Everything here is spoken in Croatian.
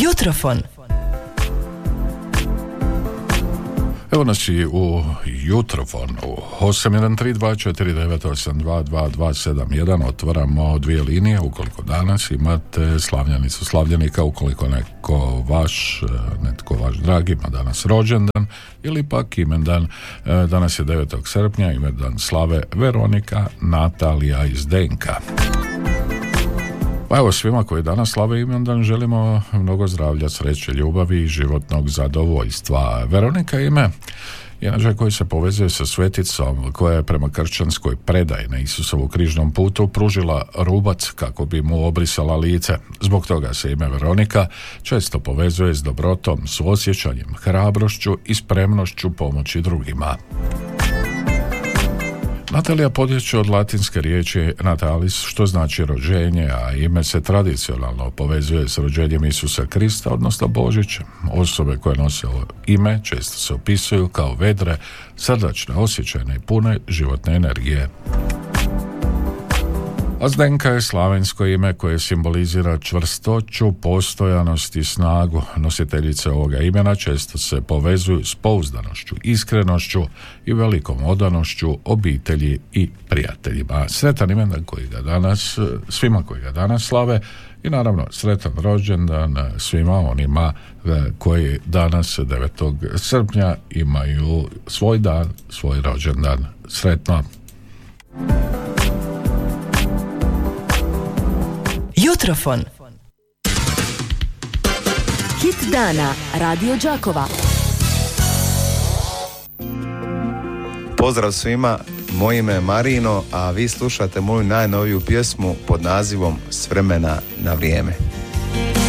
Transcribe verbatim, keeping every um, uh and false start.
Jutrofon. Evo nas i u Jutrofonu. osam jedan tri dva četiri devet osam dva dva dva sedam jedan. Otvaramo dvije linije ukoliko danas imate slavljenicu slavljenika, ukoliko neko vaš, netko vaš dragi ima danas rođendan ili pak imendan. Danas je devetog srpnja, imendan slave Veronika, Natalija i Zdenka. Pa evo, svima koji danas slave imendan želimo mnogo zdravlja, sreće, ljubavi i životnog zadovoljstva. Veronika ime inače koji se povezuje sa sveticom koja je prema kršćanskoj predaji na Isusovu križnom putu pružila rubac kako bi mu obrisala lice. Zbog toga se ime Veronika često povezuje s dobrotom, suosjećanjem, hrabrošću i spremnošću pomoći drugima. Natalija potječe od latinske riječi natalis, što znači rođenje, a ime se tradicionalno povezuje s rođenjem Isusa Krista, odnosno Božićem. Osobe koje nose ovo ime često se opisuju kao vedre, srdačne, osjećajne i pune životne energije. A Zdenka je slavensko ime koje simbolizira čvrstoću, postojanost i snagu. Nositeljice ovoga imena često se povezuju s pouzdanošću, iskrenošću i velikom odanošću obitelji i prijateljima. Sretan imendan koji ga danas, svima koji ga danas slave i naravno sretan rođendan svima onima koji danas devetog srpnja imaju svoj dan, svoj rođendan. Sretno! Jutrofon. Hit dana Radio Đakova. Pozdrav svima, moje ime je Marino, a vi slušate moju najnoviju pjesmu pod nazivom S vremena na vrijeme.